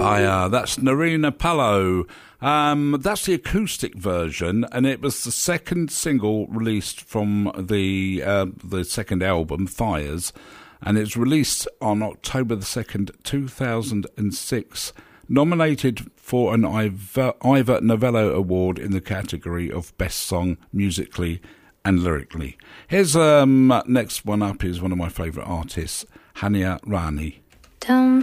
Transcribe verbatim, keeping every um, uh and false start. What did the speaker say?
Fire. That's Narina Palo. Um, that's the acoustic version, and it was the second single released from the uh, the second album, Fires, and it's released on October the second, two thousand six. Nominated for an Ivor, Ivor Novello Award in the category of Best Song Musically and Lyrically. Here's um next one up is one of my favourite artists, Hania Rani. Don't